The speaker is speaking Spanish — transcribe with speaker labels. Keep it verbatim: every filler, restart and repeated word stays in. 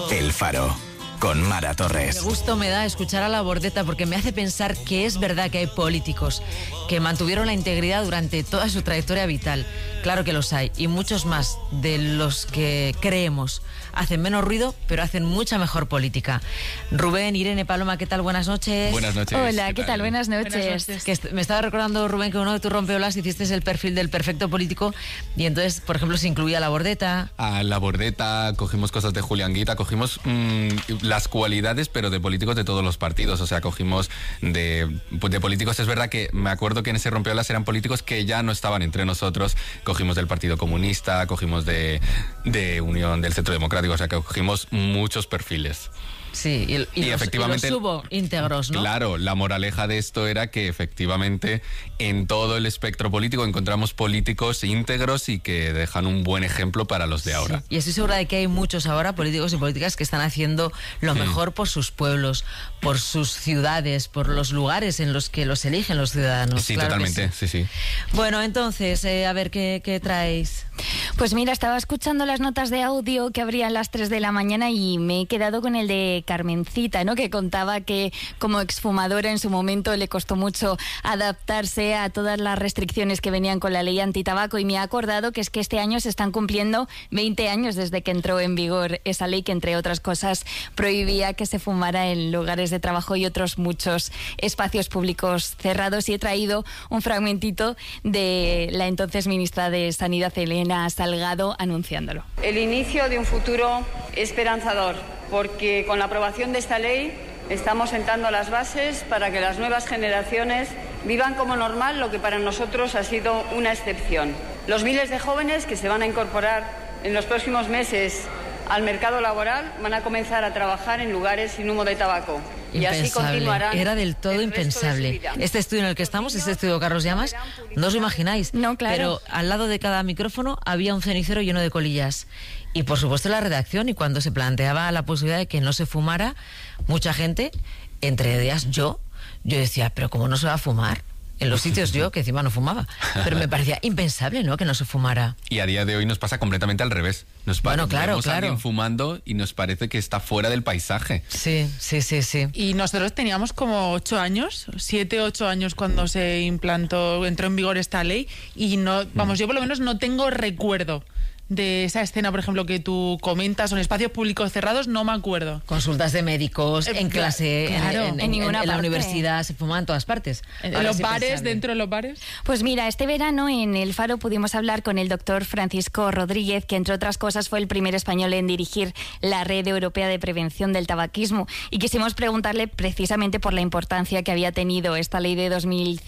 Speaker 1: El Faro, con Mara Torres.
Speaker 2: Qué gusto me da escuchar a Labordeta, porque me hace pensar que es verdad que hay políticos que mantuvieron la integridad durante toda su trayectoria vital. Claro que los hay, y muchos más de los que creemos. Hacen menos ruido, pero hacen mucha mejor política. Rubén, Irene, Paloma, ¿qué tal? Buenas noches.
Speaker 3: Buenas noches.
Speaker 4: Hola, ¿qué, ¿qué tal? tal? Buenas noches. Buenas noches.
Speaker 2: Que est- me estaba recordando, Rubén, que uno de tus rompeolas hiciste el perfil del perfecto político, y entonces, por ejemplo, se incluía Labordeta.
Speaker 3: A Labordeta, cogimos cosas de Julián Guita, cogimos mmm, las cualidades, pero de políticos de todos los partidos. O sea, cogimos de, de políticos. Es verdad que me acuerdo que en ese rompeolas eran políticos que ya no estaban entre nosotros. Cogimos del Partido Comunista, cogimos de, de Unión del Centro Democrático, o sea, que cogimos muchos perfiles.
Speaker 2: Sí, y, y,
Speaker 3: y
Speaker 2: los,
Speaker 3: efectivamente,
Speaker 2: y los hubo íntegros, ¿no?
Speaker 3: Claro, la moraleja de esto era que efectivamente en todo el espectro político encontramos políticos íntegros y que dejan un buen ejemplo para los de ahora.
Speaker 2: Sí, y estoy segura de que hay muchos ahora, políticos y políticas, que están haciendo lo mejor por sus pueblos, por sus ciudades, por los lugares en los que los eligen los ciudadanos.
Speaker 3: Sí,
Speaker 2: claro,
Speaker 3: totalmente,
Speaker 2: sí.
Speaker 3: sí, sí.
Speaker 2: Bueno, entonces, eh, a ver, ¿qué, qué traéis?
Speaker 4: Pues mira, estaba escuchando las notas de audio que abrían las tres de la mañana y me he quedado con el de Carmencita, ¿no? Que contaba que como exfumadora en su momento le costó mucho adaptarse a todas las restricciones que venían con la ley antitabaco, y me ha acordado que es que este año se están cumpliendo veinte años desde que entró en vigor esa ley que, entre otras cosas, prohibía que se fumara en lugares de trabajo y otros muchos espacios públicos cerrados, y he traído un fragmentito de la entonces ministra de Sanidad, Elena Salgado, anunciándolo.
Speaker 5: El inicio de un futuro esperanzador, porque con la aprobación de esta ley estamos sentando las bases para que las nuevas generaciones vivan como normal lo que para nosotros ha sido una excepción. Los miles de jóvenes que se van a incorporar en los próximos meses al mercado laboral van a comenzar a trabajar en lugares sin humo de tabaco. Y así continuarán.
Speaker 2: Era del todo impensable. De este estudio en el que estamos, este estudio Carlos Llamas, no os lo imagináis.
Speaker 4: No, claro.
Speaker 2: Pero al lado de cada micrófono había un cenicero lleno de colillas. Y por supuesto la redacción, y cuando se planteaba la posibilidad de que no se fumara, mucha gente, entre ellas yo, yo decía, pero ¿cómo no se va a fumar? En los sitios yo, que encima no fumaba. Pero me parecía impensable, ¿no?, que no se fumara.
Speaker 3: Y a día de hoy nos pasa completamente al revés. Nos
Speaker 2: bueno, claro,
Speaker 3: vemos
Speaker 2: claro.
Speaker 3: a alguien fumando y nos parece que está fuera del paisaje.
Speaker 2: Sí, sí, sí, sí.
Speaker 6: Y nosotros teníamos como ocho años, siete, ocho años cuando se implantó, entró en vigor esta ley, y no, vamos, yo por lo menos no tengo recuerdo de esa escena, por ejemplo, que tú comentas, o en espacios públicos cerrados, no me acuerdo.
Speaker 2: Consultas de médicos,
Speaker 6: Eh,
Speaker 2: en clase,
Speaker 6: claro,
Speaker 2: en, en,
Speaker 4: en ninguna
Speaker 2: en la
Speaker 4: parte.
Speaker 2: universidad, se fuma en todas partes.
Speaker 6: En
Speaker 2: Ahora
Speaker 6: los
Speaker 2: sí
Speaker 6: bares,
Speaker 2: pensable.
Speaker 6: dentro de los bares.
Speaker 4: Pues mira, este verano en El Faro pudimos hablar con el doctor Francisco Rodríguez, que entre otras cosas fue el primer español en dirigir la Red Europea de Prevención del Tabaquismo, y quisimos preguntarle precisamente por la importancia que había tenido esta ley de dos mil cinco